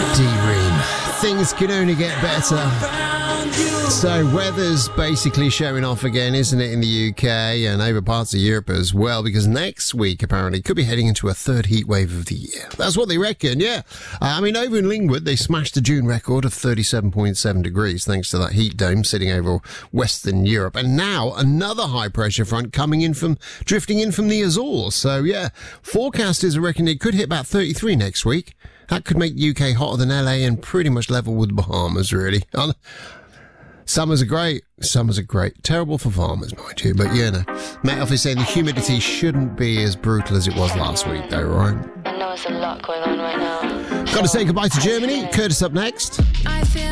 D-Ream. Things can only get better. So weather's basically showing off again, isn't it, in the UK and over parts of Europe as well, because next week apparently could be heading into a third heat wave of the year. That's what they reckon, yeah. Over in Lingwood, they smashed the June record of 37.7 degrees thanks to that heat dome sitting over Western Europe. And now another high pressure front drifting in from the Azores. So yeah, forecasters are reckoning it could hit about 33 next week. That could make the UK hotter than LA and pretty much level with the Bahamas, really. Summers are great. Terrible for farmers, mind you. But, yeah, no. Met Office saying the humidity shouldn't be as brutal as it was last week, though, right? I know there's a lot going on right now. Got to say goodbye to Germany. Curtis up next.